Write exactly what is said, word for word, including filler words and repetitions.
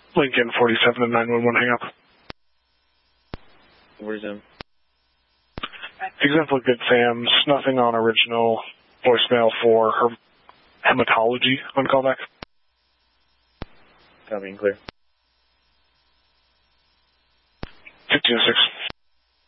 Lincoln forty-seven to nine one one, hang up. Where's him? Example Good Sam's, nothing on original voicemail for her hematology on callback. Copy and clear. fifteen oh six.